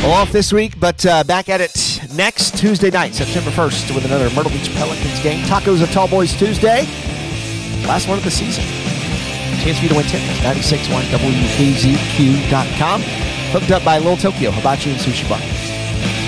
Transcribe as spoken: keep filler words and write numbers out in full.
Off this week, but uh, back at it next Tuesday night, September first, with another Myrtle Beach Pelicans game. Tacos and Tall Boys Tuesday. Last one of the season. Chance for you to win tickets. ninety-six point one W A Z Q dot com. Hooked up by Little Tokyo Hibachi and Sushi Bar.